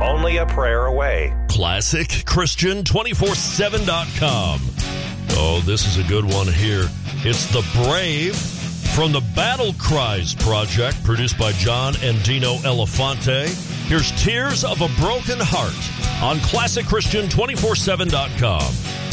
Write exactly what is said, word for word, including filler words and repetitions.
only a prayer away. Classic Christian two forty-seven dot com. Oh, this is a good one here. It's The Brave from the Battle Cries Project, produced by John and Dino Elefante. Here's Tears of a Broken Heart on Classic Christian two forty-seven dot com.